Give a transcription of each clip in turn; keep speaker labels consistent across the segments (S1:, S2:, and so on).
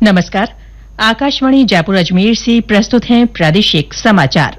S1: नमस्कार। आकाशवाणी जयपुर अजमेर से प्रस्तुत हैं प्रादेशिक समाचार।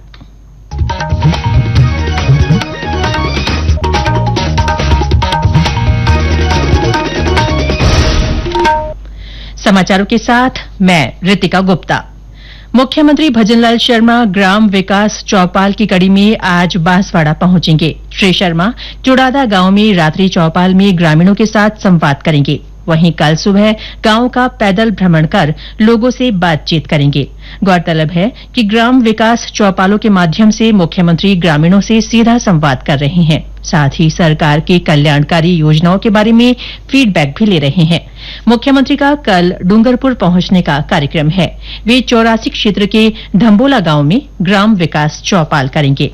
S1: समाचारों के साथ मैं रितिका गुप्ता। मुख्यमंत्री भजनलाल शर्मा ग्राम विकास चौपाल की कड़ी में आज बांसवाड़ा पहुंचेंगे। श्री शर्मा चुड़ादा गांव में रात्रि चौपाल में ग्रामीणों के साथ संवाद करेंगे। वहीं कल सुबह गांव का पैदल भ्रमण कर लोगों से बातचीत करेंगे। गौरतलब है कि ग्राम विकास चौपालों के माध्यम से मुख्यमंत्री ग्रामीणों से सीधा संवाद कर रहे हैं, साथ ही सरकार की कल्याणकारी योजनाओं के बारे में फीडबैक भी ले रहे हैं। मुख्यमंत्री का कल डूंगरपुर पहुंचने का कार्यक्रम है। वे 84 क्षेत्र के धम्बोला गांव में ग्राम विकास चौपाल करेंगे।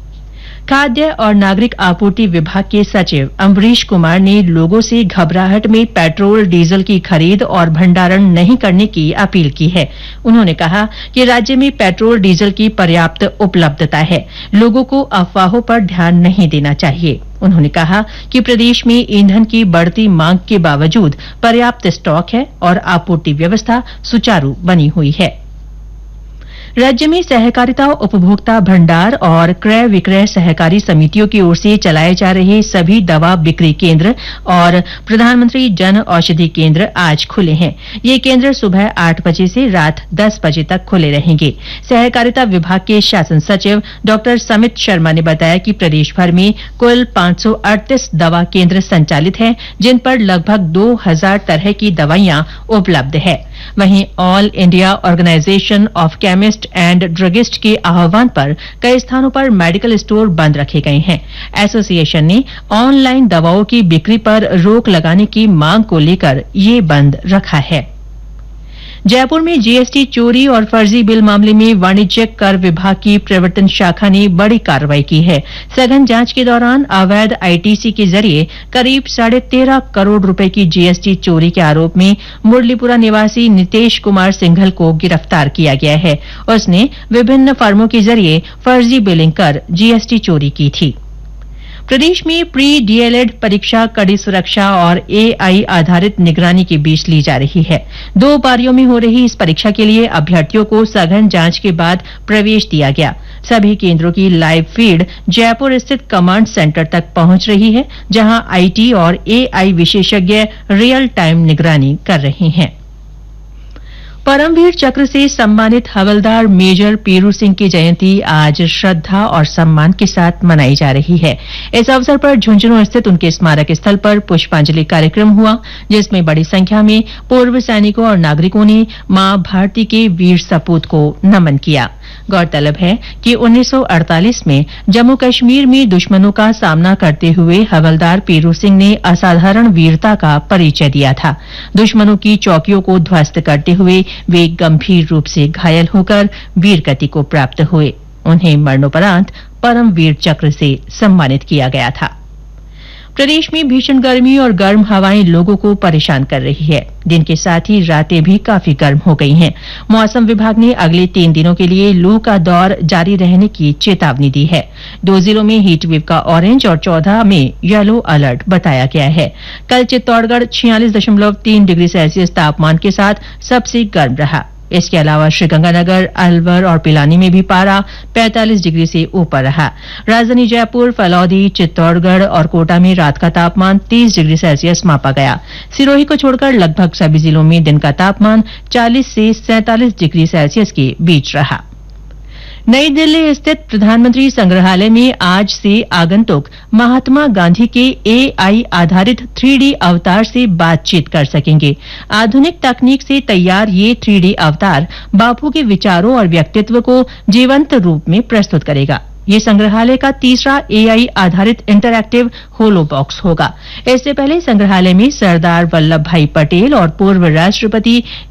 S1: खाद्य और नागरिक आपूर्ति विभाग के सचिव अम्बरीश कुमार ने लोगों से घबराहट में पेट्रोल डीजल की खरीद और भंडारण नहीं करने की अपील की है। उन्होंने कहा कि राज्य में पेट्रोल डीजल की पर्याप्त उपलब्धता है, लोगों को अफवाहों पर ध्यान नहीं देना चाहिए। उन्होंने कहा कि प्रदेश में ईंधन की बढ़ती मांग के बावजूद पर्याप्त स्टॉक है और आपूर्ति व्यवस्था सुचारू बनी हुई है। राज्य में सहकारिता उपभोक्ता भंडार और क्रय विक्रय सहकारी समितियों की ओर से चलाए जा रहे सभी दवा बिक्री केंद्र और प्रधानमंत्री जन औषधि केंद्र आज खुले हैं। ये केंद्र सुबह 8 बजे से रात 10 बजे तक खुले रहेंगे। सहकारिता विभाग के शासन सचिव डॉ समित शर्मा ने बताया कि प्रदेश भर में कुल 538 दवा केंद्र संचालित हैं, जिन पर लगभग 2000 तरह की दवाइयां उपलब्ध है। वहीं all India organisation of chemist and druggist के आह्वान पर कई स्थानों पर मेडिकल स्टोर बंद रखे गए हैं। एसोसिएशन ने ऑनलाइन दवाओं की बिक्री पर रोक लगाने की मांग को लेकर ये बंद रखा है। जयपुर में जीएसटी चोरी और फर्जी बिल मामले में वाणिज्यिक कर विभाग की प्रवर्तन शाखा ने बड़ी कार्रवाई की है। सघन जांच के दौरान अवैध आईटीसी के जरिए करीब 13.5 करोड़ रुपए की जीएसटी चोरी के आरोप में मुरलीपुरा निवासी नितेश कुमार सिंघल को गिरफ्तार किया गया है। उसने विभिन्न फर्मों के जरिए फर्जी बिलिंग कर जीएसटी चोरी की थी। प्रदेश में प्री डीएलएड परीक्षा कड़ी सुरक्षा और एआई आधारित निगरानी के बीच ली जा रही है। 2 पारियों में हो रही इस परीक्षा के लिए अभ्यर्थियों को सघन जांच के बाद प्रवेश दिया गया। सभी केंद्रों की लाइव फीड जयपुर स्थित कमांड सेंटर तक पहुंच रही है, जहां आईटी और एआई विशेषज्ञ रियल टाइम निगरानी कर रहे हैं। परमवीर चक्र से सम्मानित हवलदार मेजर पीरू सिंह की जयंती आज श्रद्धा और सम्मान के साथ मनाई जा रही है। इस अवसर पर झुंझुनू स्थित उनके स्मारक स्थल पर पुष्पांजलि कार्यक्रम हुआ, जिसमें बड़ी संख्या में पूर्व सैनिकों और नागरिकों ने मां भारती के वीर सपूत को नमन किया। गौरतलब है कि 1948 में जम्मू कश्मीर में दुश्मनों का सामना करते हुए हवलदार पीरू सिंह ने असाधारण वीरता का परिचय दिया था। दुश्मनों की चौकियों को ध्वस्त करते हुए वे गंभीर रूप से घायल होकर वीरगति को प्राप्त हुए। उन्हें मरणोपरांत परमवीर चक्र से सम्मानित किया गया था। प्रदेश में भीषण गर्मी और गर्म हवाएं लोगों को परेशान कर रही है। दिन के साथ ही रातें भी काफी गर्म हो गई हैं। मौसम विभाग ने अगले 3 दिनों के लिए लू का दौर जारी रहने की चेतावनी दी है। 2 जिलों में हीट वेव का ऑरेंज और 14 में येलो अलर्ट बताया गया है। कल चित्तौड़गढ़ 46.3 डिग्री सेल्सियस तापमान के साथ सबसे गर्म रहा। इसके अलावा श्रीगंगानगर, अलवर और पिलानी में भी पारा 45 डिग्री से ऊपर रहा। राजधानी जयपुर, फलौदी, चित्तौड़गढ़ और कोटा में रात का तापमान 30 डिग्री सेल्सियस मापा गया। सिरोही को छोड़कर लगभग सभी जिलों में दिन का तापमान 40 से 47 डिग्री सेल्सियस के बीच रहा। नई दिल्ली स्थित प्रधानमंत्री संग्रहालय में आज से आगंतुक महात्मा गांधी के एआई आधारित 3D अवतार से बातचीत कर सकेंगे। आधुनिक तकनीक से तैयार ये 3D अवतार बापू के विचारों और व्यक्तित्व को जीवंत रूप में प्रस्तुत करेगा। ये संग्रहालय का तीसरा एआई आधारित इंटरैक्टिव होलो बॉक्स होगा। इससे पहले संग्रहालय में सरदार वल्लभ भाई पटेल और पूर्व राष्ट्रपति